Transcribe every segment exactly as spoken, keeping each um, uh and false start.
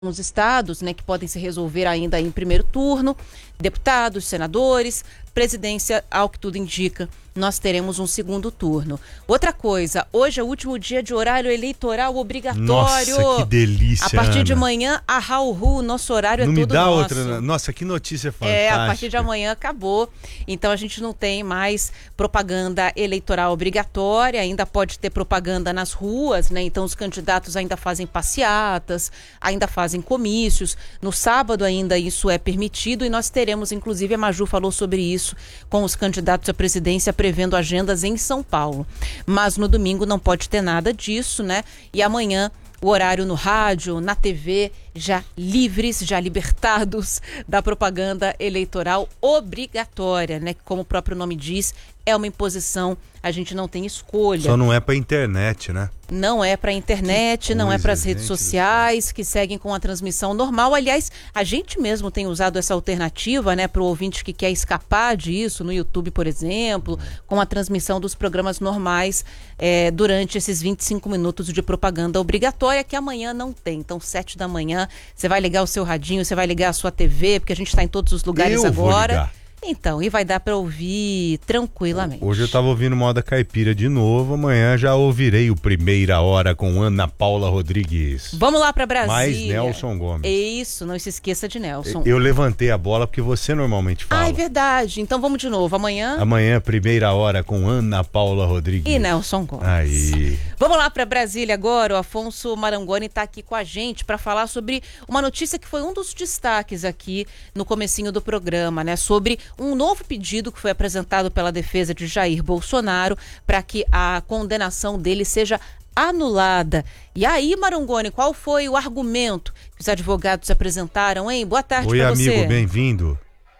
Os estados, né, que podem se resolver ainda em primeiro turno, deputados, senadores, presidência, ao que tudo indica, nós teremos um segundo turno. Outra coisa, hoje é o último dia de horário eleitoral obrigatório. Nossa, que delícia, A partir Ana. de amanhã, a Raul, nosso horário não é me todo dá nosso. outra. Nossa, que notícia fantástica. É, a partir de amanhã acabou. Então a gente não tem mais propaganda eleitoral obrigatória, ainda pode ter propaganda nas ruas, né? Então os candidatos ainda fazem passeatas, ainda fazem comícios. No sábado ainda isso é permitido e nós teremos, inclusive a Maju falou sobre isso, com os candidatos à presidência prevendo agendas em São Paulo. Mas no domingo não pode ter nada disso, né? E amanhã o horário no rádio, na T V, já livres, já libertados da propaganda eleitoral obrigatória, né? Como o próprio nome diz, é uma imposição, a gente não tem escolha. Só não é para internet, né? Não é para a internet, Que não coisa, é para as redes gente sociais que seguem com a transmissão normal. Aliás, a gente mesmo tem usado essa alternativa, né, para o ouvinte que quer escapar disso, no YouTube, por exemplo, com a transmissão dos programas normais é, durante esses vinte e cinco minutos de propaganda obrigatória, que amanhã não tem. Então, sete da manhã, você vai ligar o seu radinho, você vai ligar a sua T V, porque a gente está em todos os lugares Eu agora. Vou ligar. Então, e vai dar para ouvir tranquilamente. Hoje eu estava ouvindo Moda Caipira de novo, amanhã já ouvirei o Primeira Hora com Ana Paula Rodrigues. Vamos lá para Brasília. Mais Nelson Gomes. Isso, não se esqueça de Nelson. Eu levantei a bola porque você normalmente fala. Ah, é verdade. Então vamos de novo. Amanhã. Amanhã, Primeira Hora com Ana Paula Rodrigues. E Nelson Gomes. Aí. Vamos lá para Brasília agora. O Afonso Marangoni está aqui com a gente para falar sobre uma notícia que foi um dos destaques aqui no comecinho do programa, né? Sobre um novo pedido que foi apresentado pela defesa de Jair Bolsonaro para que a condenação dele seja anulada. E aí, Marangoni, qual foi o argumento que os advogados apresentaram, hein? Boa tarde para você. Oi, amigo, bem-vindo.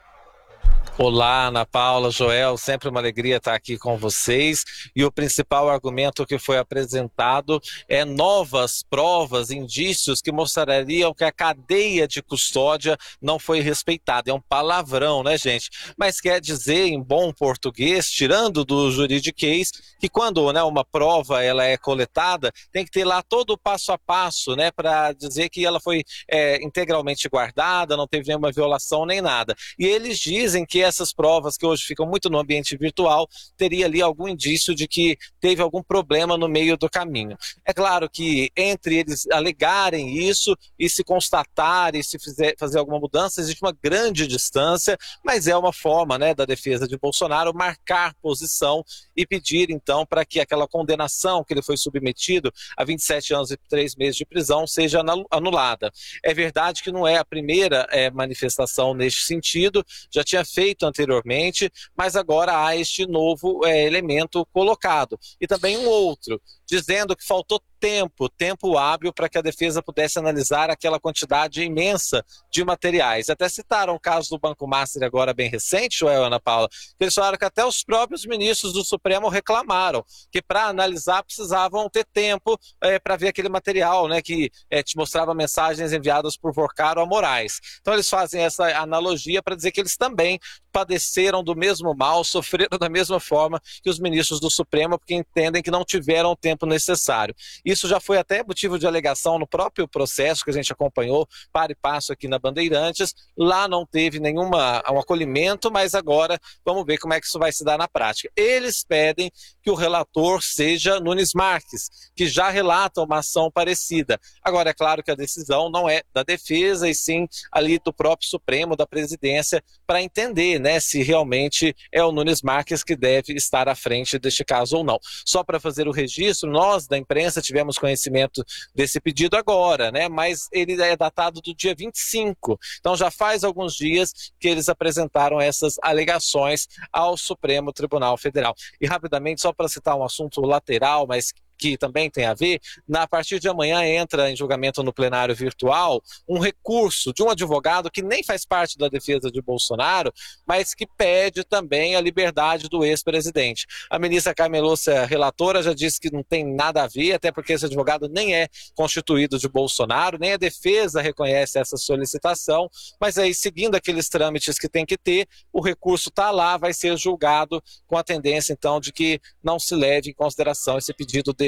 Olá, Ana Paula, Joel, sempre uma alegria estar aqui com vocês. E o principal argumento que foi apresentado é novas provas, indícios que mostrariam que a cadeia de custódia não foi respeitada. É um palavrão, né, gente? Mas quer dizer, em bom português, tirando do juridiquês, que quando, né, uma prova ela é coletada, tem que ter lá todo o passo a passo, né, para dizer que ela foi é, integralmente guardada, não teve nenhuma violação nem nada. E eles dizem que essas provas que hoje ficam muito no ambiente virtual, teria ali algum indício de que teve algum problema no meio do caminho. É claro que entre eles alegarem isso e se constatar e se fizer, fazer alguma mudança, existe uma grande distância, mas é uma forma, né, da defesa de Bolsonaro marcar posição e pedir então para que aquela condenação que ele foi submetido a vinte e sete anos e três meses de prisão seja anulada. É verdade que não é a primeira é, manifestação neste sentido, já tinha feito anteriormente, mas agora há este novo é, elemento colocado. E também um outro, dizendo que faltou tempo, tempo hábil para que a defesa pudesse analisar aquela quantidade imensa de materiais. Até citaram o caso do Banco Master agora bem recente, Joel, Ana Paula, que eles falaram que até os próprios ministros do Supremo reclamaram que para analisar precisavam ter tempo é, para ver aquele material, né, que é, te mostrava mensagens enviadas por Vorcaro a Moraes. Então eles fazem essa analogia para dizer que eles também padeceram do mesmo mal, sofreram da mesma forma que os ministros do Supremo, porque entendem que não tiveram o tempo necessário. Isso já foi até motivo de alegação no próprio processo que a gente acompanhou, para e passo aqui na Bandeirantes. Lá não teve nenhuma, um acolhimento, mas agora vamos ver como é que isso vai se dar na prática. Eles pedem que o relator seja Nunes Marques, que já relata uma ação parecida. Agora, é claro que a decisão não é da defesa, e sim ali do próprio Supremo, da presidência, para entender, né, se realmente é o Nunes Marques que deve estar à frente deste caso ou não. Só para fazer o registro, nós da imprensa tivemos conhecimento desse pedido agora, né, mas ele é datado do dia vinte e cinco, então já faz alguns dias que eles apresentaram essas alegações ao Supremo Tribunal Federal. E rapidamente, só para citar um assunto lateral, mas que também tem a ver, na, a partir de amanhã entra em julgamento no plenário virtual um recurso de um advogado que nem faz parte da defesa de Bolsonaro, mas que pede também a liberdade do ex-presidente. A ministra Carmen Lúcia, relatora, já disse que não tem nada a ver, até porque esse advogado nem é constituído de Bolsonaro, nem a defesa reconhece essa solicitação, mas aí, seguindo aqueles trâmites que tem que ter, o recurso está lá, vai ser julgado com a tendência, então, de que não se leve em consideração esse pedido de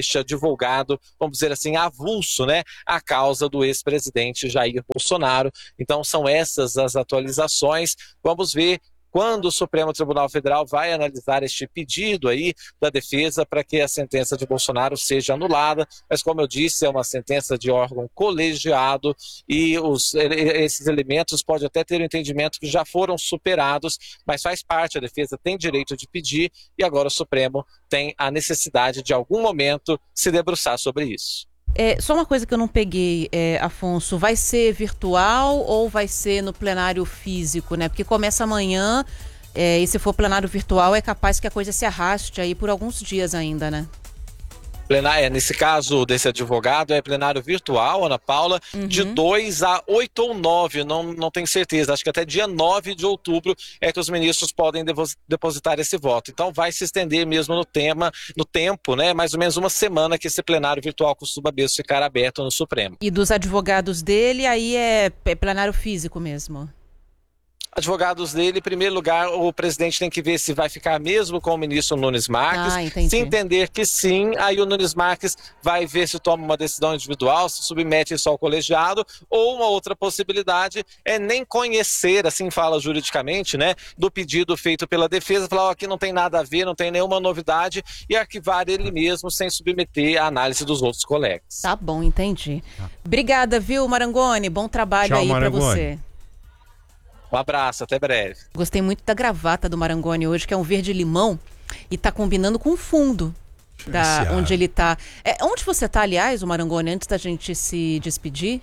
deste advogado, vamos dizer assim, avulso, né, à causa do ex-presidente Jair Bolsonaro. Então são essas as atualizações. Vamos ver quando o Supremo Tribunal Federal vai analisar este pedido aí da defesa para que a sentença de Bolsonaro seja anulada, mas como eu disse, é uma sentença de órgão colegiado e os, esses elementos podem até ter um entendimento que já foram superados, mas faz parte, a defesa tem direito de pedir e agora o Supremo tem a necessidade de algum momento se debruçar sobre isso. É, só uma coisa que eu não peguei, é, Afonso, vai ser virtual ou vai ser no plenário físico, né? Porque começa amanhã, é, e se for plenário virtual é capaz que a coisa se arraste aí por alguns dias ainda, né? Plenário, nesse caso desse advogado, é plenário virtual, Ana Paula, uhum. de dois a oito ou nove, não, não tenho certeza, acho que até dia nove de outubro é que os ministros podem depositar esse voto. Então vai se estender mesmo no tema, no tempo, né? Mais ou menos uma semana que esse plenário virtual costuma mesmo ficar aberto no Supremo. E dos advogados dele, aí é plenário físico mesmo? Advogados dele, em primeiro lugar, o presidente tem que ver se vai ficar mesmo com o ministro Nunes Marques. Ah, se entender que sim, aí o Nunes Marques vai ver se toma uma decisão individual, se submete isso ao colegiado, ou uma outra possibilidade é nem conhecer, assim fala juridicamente, né, do pedido feito pela defesa, falar, oh, aqui não tem nada a ver, não tem nenhuma novidade, e arquivar ele mesmo sem submeter a análise dos outros colegas. Tá bom, entendi. Obrigada, viu, Marangoni? Bom trabalho. Tchau, aí para você. Um abraço, até breve. Gostei muito da gravata do Marangoni hoje, que é um verde-limão e tá combinando com o fundo da, onde ele tá. É, onde você tá, aliás, o Marangoni, antes da gente se despedir?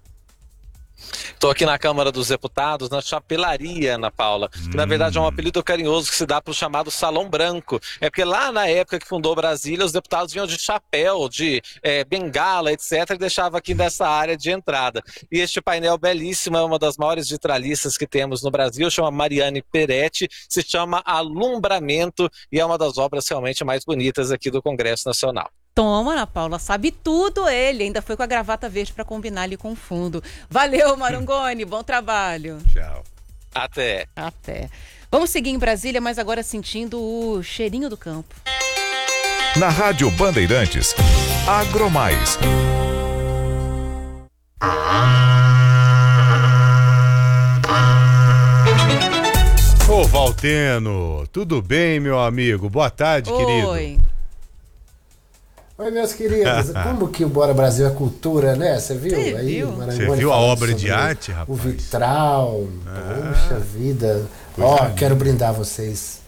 Estou aqui na Câmara dos Deputados, na Chapelaria, Ana Paula, que na verdade é um apelido carinhoso que se dá para o chamado Salão Branco. É porque lá na época que fundou Brasília, os deputados vinham de chapéu, de é, bengala, etcétera, e deixava aqui nessa área de entrada. E este painel belíssimo é uma das maiores vitralistas que temos no Brasil, chama Mariane Peretti, se chama Alumbramento e é uma das obras realmente mais bonitas aqui do Congresso Nacional. Toma, Ana Paula, sabe tudo ele. Ainda foi com a gravata verde para combinar ali com o fundo. Valeu, Marangoni, bom trabalho. Tchau. Até. Até. Vamos seguir em Brasília, mas agora sentindo o cheirinho do campo. Na Rádio Bandeirantes, Agromais. Ô, Valteno, tudo bem, meu amigo? Boa tarde, Oi. querido. Oi. Oi, meus queridos, como que o Bora Brasil é cultura, né? Você viu? Você aí, viu, Você viu a obra de arte, rapaz? O vitral, Ah. poxa vida. Coisa Ó, linda. quero brindar vocês.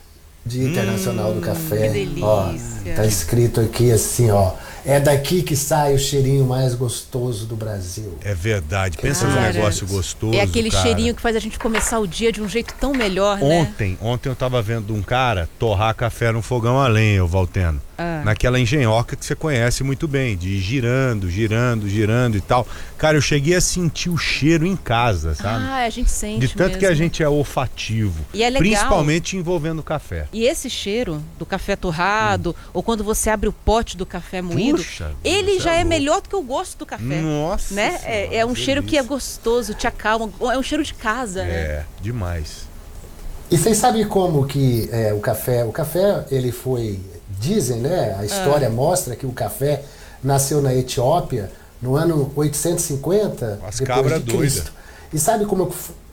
Dia Internacional do Café. que delícia. Ó, tá escrito aqui assim, ó. É daqui que sai o cheirinho mais gostoso do Brasil. É verdade, pensa num Cara, negócio gostoso, É aquele cara. cheirinho que faz a gente começar o dia de um jeito tão melhor, né? Ontem, ontem eu tava vendo um cara torrar café no fogão a lenha, o Valteno. Ah. Naquela engenhoca que você conhece muito bem, de ir girando, girando, girando e tal. Cara, eu cheguei a sentir o cheiro em casa, sabe? Ah, a gente sente De tanto mesmo. que a gente é olfativo. E é legal. Principalmente envolvendo café. E esse cheiro do café torrado, hum. ou quando você abre o pote do café moído, Puxa, ele Deus, já é é louco. melhor do que o gosto do café. Nossa né? Senhora, É, é um delícia. cheiro que é gostoso, te acalma. É um cheiro de casa, né? É, demais. E vocês sabem como que é, o café... O café, ele foi... Dizem, né? A história ah. mostra que o café nasceu na Etiópia no ano oitocentos e cinquenta As depois cabras de Cristo. doidas. E sabe como...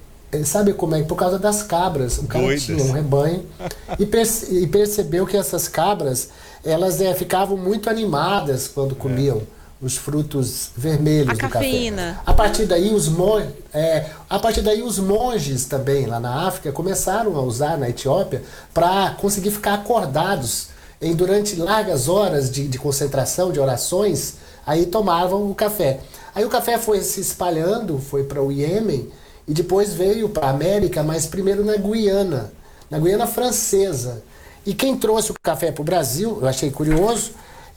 Sabe como é? Por causa das cabras. O cara Doidas. tinha um rebanho e, perce, e percebeu que essas cabras, elas é, ficavam muito animadas quando comiam é. os frutos vermelhos a do cafeína. café. A partir daí os monges, é, a partir daí os monges também lá na África começaram a usar na Etiópia para conseguir ficar acordados em durante largas horas de, de concentração, de orações, aí tomavam o café. Aí o café foi se espalhando, foi para o Iêmen e depois veio para a América, mas primeiro na Guiana, na Guiana Francesa. E quem trouxe o café para o Brasil, eu achei curioso,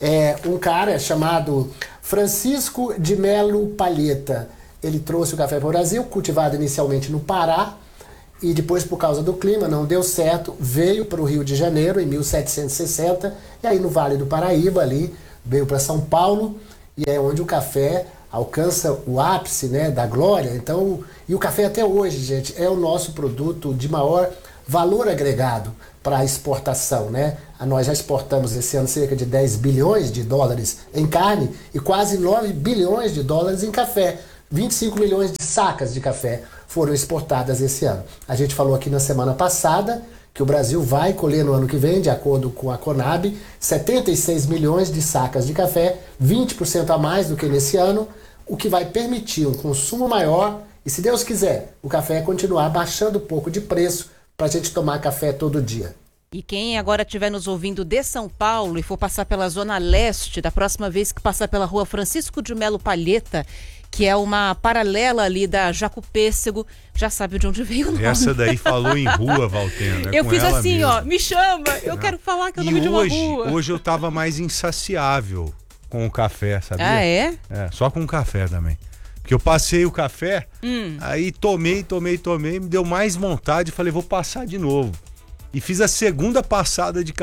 é um cara chamado Francisco de Melo Palheta. Ele trouxe o café para o Brasil, cultivado inicialmente no Pará, e depois, por causa do clima, não deu certo, veio para o Rio de Janeiro em mil setecentos e sessenta, e aí no Vale do Paraíba, ali, veio para São Paulo, e é onde o café alcança o ápice, né, da glória. Então, e o café até hoje, gente, é o nosso produto de maior valor agregado para a exportação, né? nós já exportamos esse ano cerca de dez bilhões de dólares em carne e quase nove bilhões de dólares em café. vinte e cinco milhões de sacas de café foram exportadas esse ano. A gente falou aqui na semana passada que o Brasil vai colher no ano que vem, de acordo com a Conab, setenta e seis milhões de sacas de café, vinte por cento a mais do que nesse ano, o que vai permitir um consumo maior e, se Deus quiser, o café continuar baixando um pouco de preço para a gente tomar café todo dia. E quem agora estiver nos ouvindo de São Paulo e for passar pela Zona Leste, da próxima vez que passar pela rua Francisco de Melo Palheta, que é uma paralela ali da Jaco Pêssego, já sabe de onde veio o nome. Essa daí falou em rua, Valtena. Eu com fiz ela assim, mesmo. ó, me chama, eu Não. quero falar que é o E nome de uma hoje, rua. hoje eu tava mais insaciável com o café, sabia? Ah, é? É, só com o café também. Porque eu passei o café, Hum. aí tomei, tomei, tomei, me deu mais vontade, falei, vou passar de novo. E fiz a segunda passada de café.